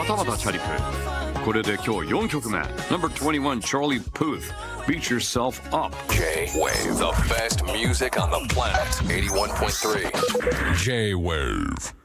またまたチャリプ。これで今日4曲目。Number 21 Charlie Puth Beat Yourself Up. J-Wave, the best music on the planet. 81.3 J-Wave